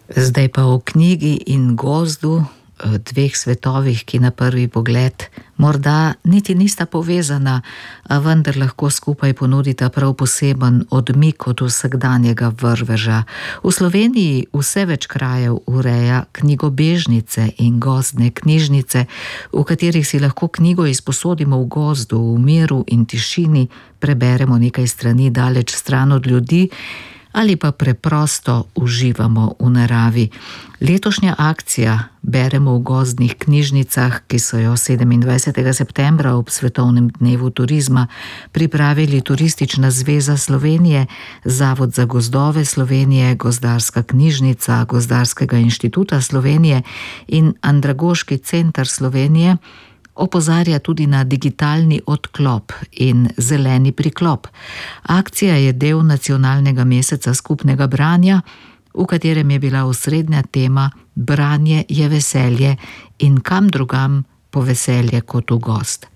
Zdaj pa o knjigi in gozdu, dveh svetovih, ki na prvi pogled morda niti nista povezana, a vendar lahko skupaj ponudita prav poseben odmik od vsakdanjega vrveža. V Sloveniji vse več krajev ureja knjigobežnice in gozdne knjižnice, v katerih si lahko knjigo izposodimo v gozdu, v miru in tišini, preberemo nekaj strani daleč stran od ljudi, ali pa preprosto uživamo v naravi. Letošnja akcija Beremo v gozdnih knjižnicah, ki so jo 27. septembra ob Svetovnem dnevu turizma pripravili Turistična zveza Slovenije, Zavod za gozdove Slovenije, Gozdarska knjižnica Gozdarskega inštituta Slovenije in Andragoški center Slovenije, opozarja tudi na digitalni odklop in zeleni priklop. Akcija je del nacionalnega meseca skupnega branja, v katerem je bila osrednja tema Branje je veselje in kam drugam po veselje kot v gozd.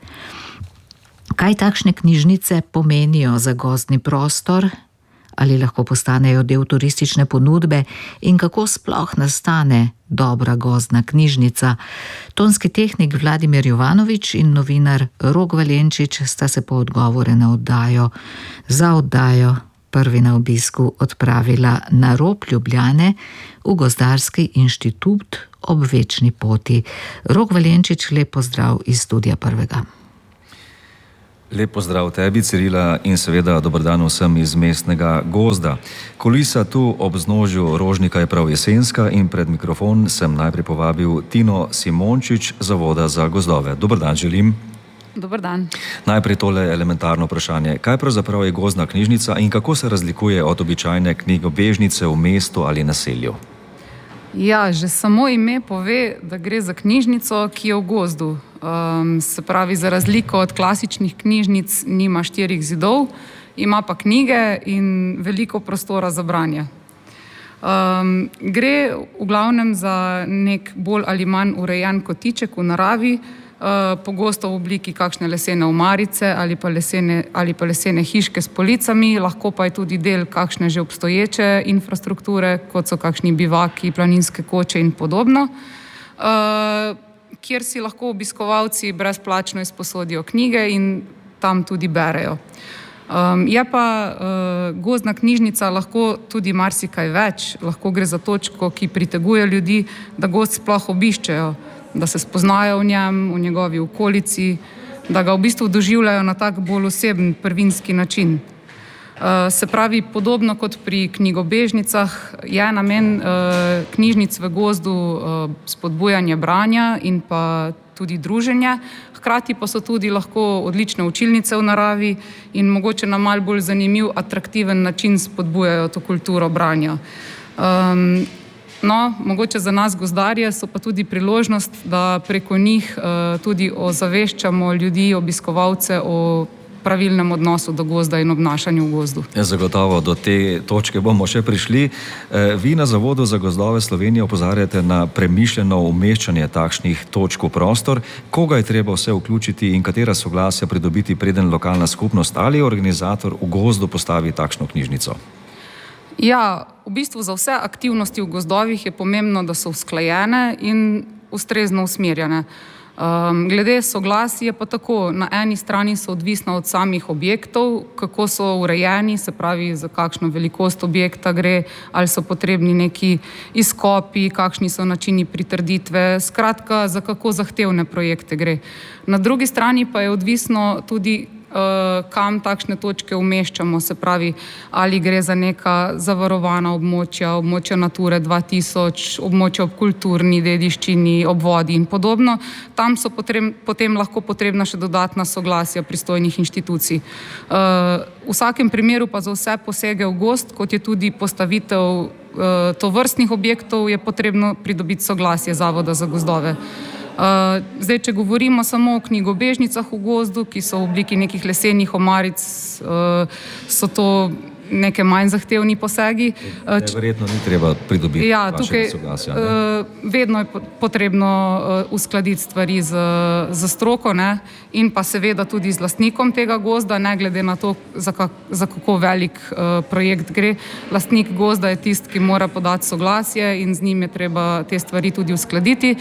Kaj takšne knjižnice pomenijo za gozdni prostor? Ali lahko postanejo del turistične ponudbe in kako sploh nastane dobra gozdna knjižnica? Tonski tehnik Vladimir Jovanovič in novinar Rok Valenčič sta se po odgovore na oddajo za oddajo prvi na obisku odpravila na rob Ljubljane v Gozdarski inštitut ob Večni poti. Rok Valenčič, lep pozdrav iz studia prvega. Lep pozdrav tebi, Cirila, in seveda dober dan vsem iz mestnega gozda. Kulisa tu ob vznožju Rožnika je prav jesenska in pred mikrofon sem najprej povabil Tino Simončič, Zavoda za gozdove. Dober dan želim. Dober dan. Najprej tole elementarno vprašanje. Kaj pravzaprav je gozdna knjižnica in kako se razlikuje od običajne knjigobežnice v mestu ali naselju? Ja, že samo ime pove, da gre za knjižnico, ki je v gozdu. Se pravi, za razliko od klasičnih knjižnic nima 4 zidov, ima pa knjige in veliko prostora za branje. Gre v glavnem za nek bolj ali manj urejen kotiček v naravi, pogosto v obliki kakšne lesene omarice ali pa lesene hiške s policami, lahko pa je tudi del kakšne že obstoječe infrastrukture, kot so kakšni bivaki, planinske koče in podobno, kjer si lahko obiskovalci brezplačno izposodijo knjige in tam tudi berejo. Je pa gozdna knjižnica lahko tudi marsikaj več, lahko gre za točko, ki priteguje ljudi, da gozd sploh obiščejo, da se spoznajo v njem, v njegovi okolici, da ga v bistvu doživljajo na tak bolj oseben, prvinski način. Se pravi, podobno kot pri knjigobežnicah je namen knjižnic v gozdu spodbujanje branja in pa tudi druženje, hkrati pa so tudi lahko odlične učilnice v naravi in mogoče na malo bolj zanimiv, atraktiven način spodbujajo to kulturo branja. No, mogoče za nas gozdarje so pa tudi priložnost, da preko njih tudi ozaveščamo ljudi, obiskovalce o pravilnem odnosu do gozda in obnašanju v gozdu. Zagotovo do te točke bomo še prišli. Vi na Zavodu za gozdove Slovenije opozarjate na premišljeno umeščanje takšnih točk v prostor. Koga je treba vse vključiti in katera soglasja pridobiti, preden lokalna skupnost ali organizator v gozdu postavi takšno knjižnico? Ja, v bistvu za vse aktivnosti v gozdovih je pomembno, da so usklajene in ustrezno usmerjene. Glede soglasij je pa tako, na eni strani so odvisna od samih objektov, kako so urejeni, se pravi, za kakšno velikost objekta gre, ali so potrebni neki izkopi, kakšni so načini pritrditve, skratka, za kako zahtevne projekte gre. Na drugi strani pa je odvisno tudi, kam takšne točke umeščamo, se pravi, ali gre za neka zavarovana območja, območja Nature 2000, območja ob kulturni dediščini, ob vodi in podobno. Tam so potem lahko potrebna še dodatna soglasja pristojnih inštitucij. V vsakem primeru pa za vse posege v gozd, kot je tudi postavitev tovrstnih objektov, je potrebno pridobiti soglasje Zavoda za gozdove. Zdaj, če govorimo samo o knjigobežnicah v gozdu, ki so v obliki nekih lesenih omaric, so to neke manj zahtevni posegi. Verjetno ni treba pridobiti ja, vašega soglasja. Vedno je potrebno uskladiti stvari z stroko, ne? In pa seveda tudi z lastnikom tega gozda, ne glede na to, za kako velik projekt gre. Lastnik gozda je tisti, ki mora podati soglasje in z njim je treba te stvari tudi uskladiti.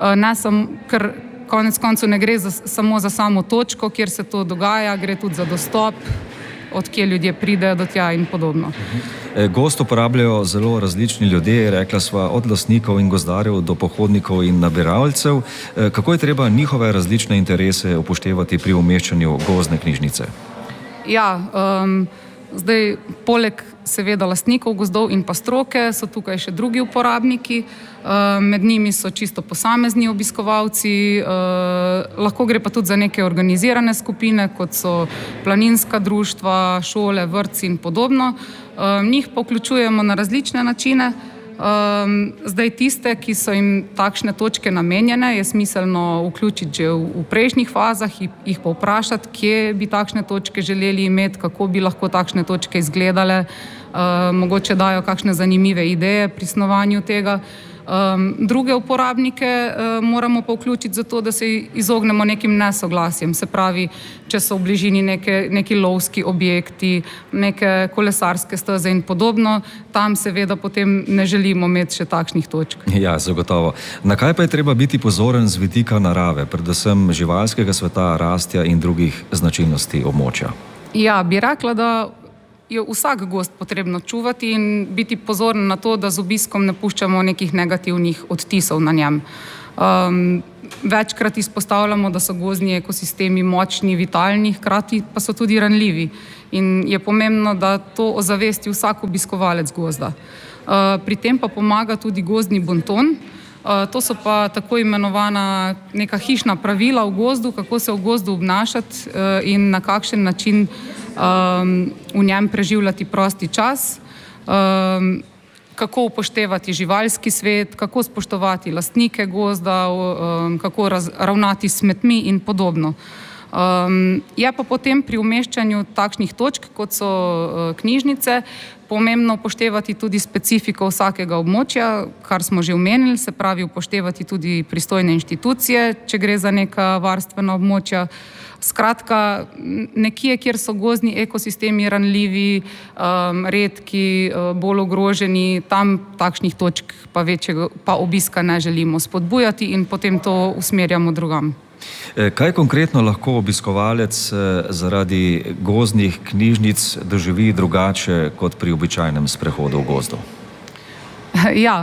Ker konec koncev ne gre samo za samo točko, kjer se to dogaja, gre tudi za dostop, od kje ljudje pridejo do tja in podobno. Gozd uporabljajo zelo različni ljudje, rekla sva, od lastnikov in gozdarjev do pohodnikov in nabiralcev. Kako je treba njihove različne interese upoštevati pri umeščanju gozdne knjižnice? Ja, zdaj poleg seveda lastnikov gozdov in pa stroke so tukaj še drugi uporabniki. Med njimi so čisto posamezni obiskovalci, lahko gre pa tudi za neke organizirane skupine, kot so planinska društva, šole, vrtci in podobno. Njih pa vključujemo na različne načine. Zdaj tiste, ki so jim takšne točke namenjene, je smiselno vključiti že v prejšnjih fazah, jih pa vprašati, kje bi takšne točke želeli imeti, kako bi lahko takšne točke izgledale, mogoče dajo kakšne zanimive ideje pri snovanju tega. Druge uporabnike moramo pa vključiti zato, da se izognemo nekim nesoglasjem. Se pravi, če so v bližini neki lovski objekti, neke kolesarske steze in podobno, tam seveda potem ne želimo imeti še takšnih točk. Ja, zagotovo. Na kaj pa je treba biti pozoren z vidika narave, predvsem živalskega sveta, rastja in drugih značilnosti območja? Ja, bi rekla, da je vsak gozd potrebno čuvati in biti pozoren na to, da z obiskom ne puščamo nekih negativnih odtisov na njem. Večkrat izpostavljamo, da so gozdni ekosistemi močni, vitalni, hkrati pa so tudi ranljivi. In je pomembno, da to ozavesti vsak obiskovalec gozda. Pri tem pa pomaga tudi gozdni bonton. To so pa tako imenovana neka hišna pravila v gozdu, kako se v gozdu obnašati in na kakšen način v njem preživljati prosti čas, kako upoštevati živalski svet, kako spoštovati lastnike gozda, kako ravnati s smetmi in podobno. Je pa potem pri umeščanju takšnih točk, kot so knjižnice, pomembno upoštevati tudi specifiko vsakega območja, kar smo že omenili, se pravi upoštevati tudi pristojne inštitucije, če gre za neka varstvena območja. Skratka, nekje, kjer so gozdni ekosistemi ranljivi, redki, bolj ogroženi, tam takšnih točk pa obiska ne želimo spodbujati in potem to usmerjamo drugam. Kaj konkretno lahko obiskovalec zaradi gozdnih knjižnic doživi drugače kot pri običajnem sprehodu v gozdu? Ja,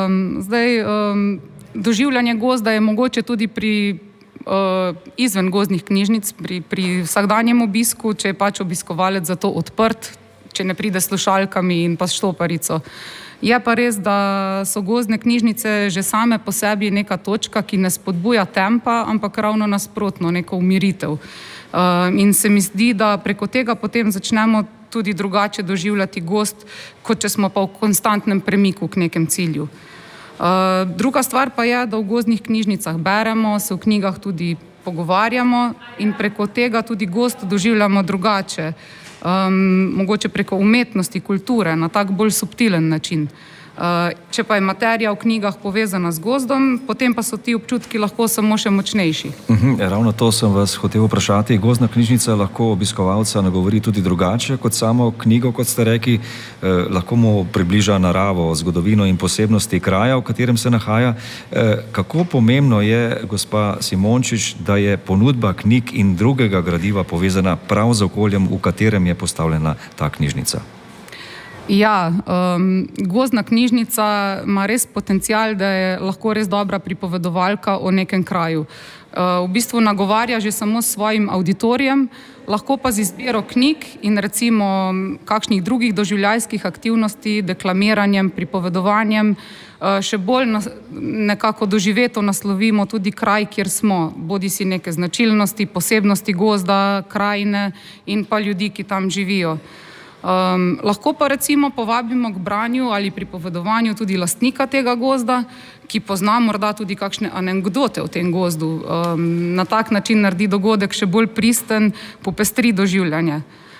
doživljanje gozda je mogoče tudi pri izven gozdnih knjižnic, pri vsakdanjem obisku, če je pač obiskovalec za to odprt, če ne pride s slušalkami in pa s štoparico. Je pa res, da so gozdne knjižnice že same po sebi neka točka, ki ne spodbuja tempa, ampak ravno nasprotno, neko umiritev. In se mi zdi, da preko tega potem začnemo tudi drugače doživljati gozd, kot če smo pa v konstantnem premiku k nekem cilju. Druga stvar pa je, da v gozdnih knjižnicah beremo, se v knjigah tudi pogovarjamo in preko tega tudi gozd doživljamo drugače. Mogoče preko umetnosti, kulture, na tak bolj subtilen način. Če pa je materija v knjigah povezana z gozdom, potem pa so ti občutki lahko samo še močnejši. Ravno to sem vas hotel vprašati. Gozdna knjižnica lahko obiskovalca nagovori tudi drugače kot samo knjigo, kot ste rekli. Lahko mu približa naravo, zgodovino in posebnosti kraja, v katerem se nahaja. Kako pomembno je, gospa Simončič, da je ponudba knjig in drugega gradiva povezana prav z okoljem, v katerem je postavljena ta knjižnica? Ja, gozdna knjižnica ima res potencial, da je lahko res dobra pripovedovalka o nekem kraju. V bistvu nagovarja že samo s svojim avditorijem, lahko pa z izbiro knjig in recimo kakšnih drugih doživljajskih aktivnosti, deklamiranjem, pripovedovanjem, še bolj nekako doživeto naslovimo tudi kraj, kjer smo, bodisi neke značilnosti, posebnosti gozda, krajine in pa ljudi, ki tam živijo. Lahko pa recimo povabimo k branju ali pripovedovanju tudi lastnika tega gozda, ki pozna morda tudi kakšne anekdote o tem gozdu. Na tak način naredi dogodek še bolj pristen, popestri doživljanje.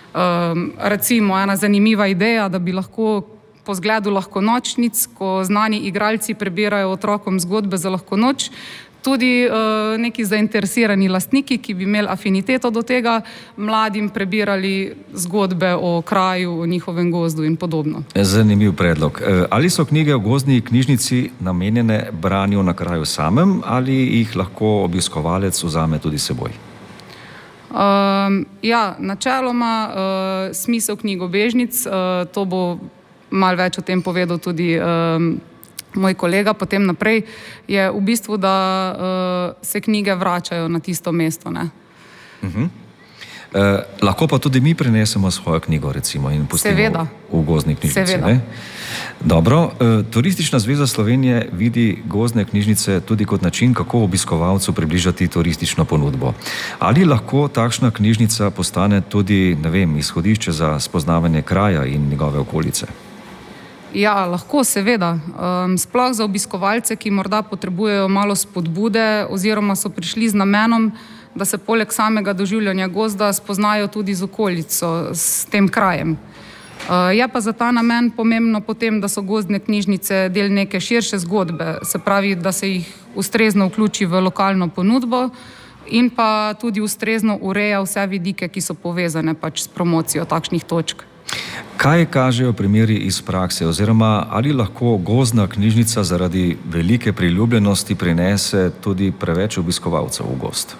Recimo ena zanimiva ideja, da bi lahko po zgledu lahkonočnic, ko znani igralci prebirajo otrokom zgodbe za lahko noč, tudi neki zainteresirani lastniki, ki bi imeli afiniteto do tega, mladim prebirali zgodbe o kraju, o njihovem gozdu in podobno. Zanimiv predlog. Ali so knjige v gozdni knjižnici namenjene branju na kraju samem ali jih lahko obiskovalec vzame tudi s seboj? Ja, načeloma smisel knjigobežnic, to bo malo več o tem povedal tudi moj kolega potem naprej, je v bistvu, da se knjige vračajo na tisto mesto. Ne? Lahko pa tudi mi prinesemo svojo knjigo, recimo, in pustimo v gozdni knjižnici. Ne? Dobro, Turistična zveza Slovenije vidi gozdne knjižnice tudi kot način, kako obiskovalcu približati turistično ponudbo. Ali lahko takšna knjižnica postane tudi, ne vem, izhodišče za spoznavanje kraja in njegove okolice? Ja, lahko, seveda. Sploh za obiskovalce, ki morda potrebujejo malo spodbude oziroma so prišli z namenom, da se poleg samega doživljanja gozda spoznajo tudi z okolico, s tem krajem. Je pa za ta namen pomembno potem, da so gozdne knjižnice del neke širše zgodbe, se pravi, da se jih ustrezno vključi v lokalno ponudbo in pa tudi ustrezno ureja vse vidike, ki so povezane pač s promocijo takšnih točk. Kaj kažejo primeri iz prakse oziroma ali lahko gozdna knjižnica zaradi velike priljubljenosti prinese tudi preveč obiskovalcev v gozd?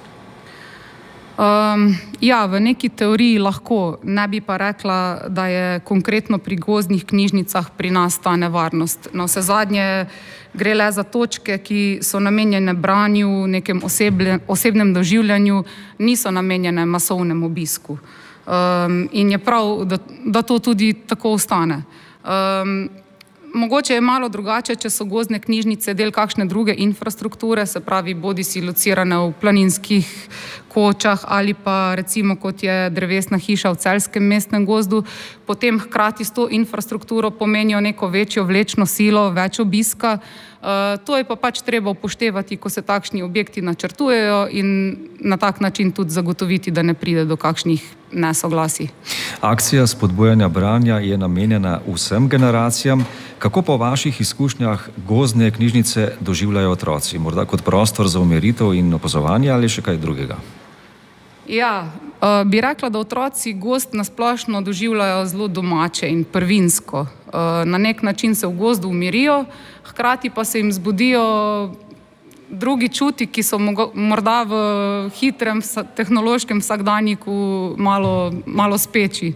Ja, v neki teoriji lahko, ne bi pa rekla, da je konkretno pri gozdnih knjižnicah pri nas ta nevarnost. Na vse zadnje gre le za točke, ki so namenjene branju, nekem osebnem doživljanju, niso namenjene masovnemu obisku. In je prav, da to tudi tako ostane. Mogoče je malo drugače, če so gozdne knjižnice del kakšne druge infrastrukture, se pravi bodisi locirane v planinskih kočah ali pa recimo kot je drevesna hiša v Celjskem mestnem gozdu, potem hkrati s to infrastrukturo pomenijo neko večjo vlečno silo, več obiska. To je pa pač treba upoštevati, ko se takšni objekti načrtujejo in na tak način tudi zagotoviti, da ne pride do kakšnih nesoglasij. Akcija spodbujanja branja je namenjena vsem generacijam. Kako po vaših izkušnjah gozdne knjižnice doživljajo otroci? Morda kot prostor za umiritev in opazovanje ali še kaj drugega? Ja, bi rekla, da otroci gozd nasplošno doživljajo zelo domače in prvinsko. Na nek način se v gozdu umirijo, hkrati pa se jim zbudijo drugi čuti, ki so morda v hitrem tehnološkem vsakdanjiku malo speči.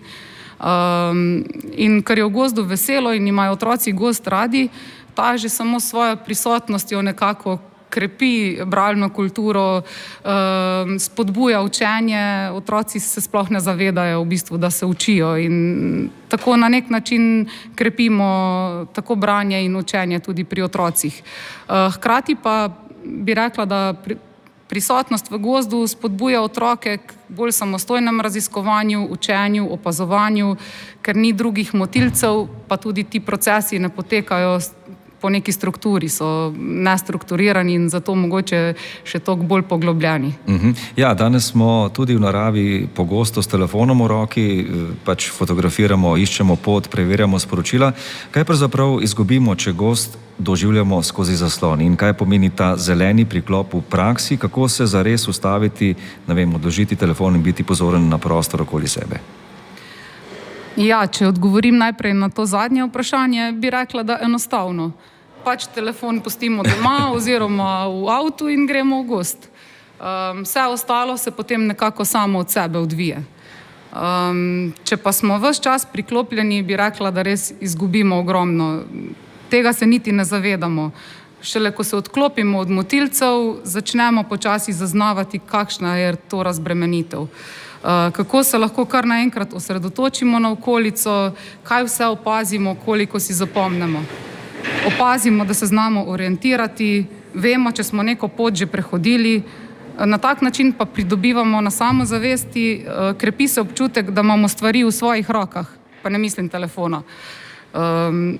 In ker je v gozdu veselo in imajo otroci gozd radi, ta že samo svojo prisotnostjo nekako krepi bralno kulturo, spodbuja učenje, otroci se sploh ne zavedajo v bistvu, da se učijo in tako na nek način krepimo tako branje in učenje tudi pri otrocih. Hkrati pa bi rekla, da prisotnost v gozdu spodbuja otroke k bolj samostojnem raziskovanju, učenju, opazovanju, ker ni drugih motilcev, pa tudi ti procesi ne potekajo po neki strukturi, so nestrukturirani in zato mogoče še toliko bolj poglobljeni. Ja, danes smo tudi v naravi pogosto s telefonom v roki, pač fotografiramo, iščemo pot, preverjamo sporočila. Kaj pravzaprav izgubimo, če gozd doživljamo skozi zaslon in kaj pomeni ta zeleni priklop v praksi, kako se zares ustaviti, ne vem, odložiti telefon in biti pozoren na prostor okoli sebe? Ja, če odgovorim najprej na to zadnje vprašanje, bi rekla, da enostavno. Pač telefon pustimo doma oziroma v avtu in gremo v gozd. Vse ostalo se potem nekako samo od sebe odvije. Če pa smo ves čas priklopljeni, bi rekla, da res izgubimo ogromno. Tega se niti ne zavedamo. Šele ko se odklopimo od motilcev, začnemo počasi zaznavati, kakšna je to razbremenitev. Kako se lahko kar naenkrat osredotočimo na okolico, kaj vse opazimo, koliko si zapomnimo. Opazimo, da se znamo orientirati, vemo, če smo neko pot že prehodili, na tak način pa pridobivamo na samozavesti, krepi se občutek, da imamo stvari v svojih rokah, pa ne mislim telefona.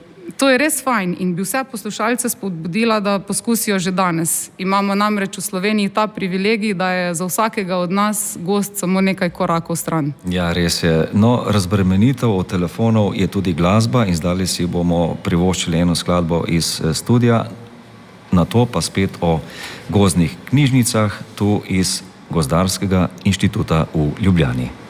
To je res fajn in bi vse poslušalce spodbudila, da poskusijo že danes. Imamo namreč v Sloveniji ta privilegij, da je za vsakega od nas gost samo nekaj korakov stran. Ja, res je. No, razbremenitev od telefonov je tudi glasba in zdaj si bomo privoščili eno skladbo iz studia, na to pa spet o gozdnih knjižnicah tu iz Gozdarskega inštituta v Ljubljani.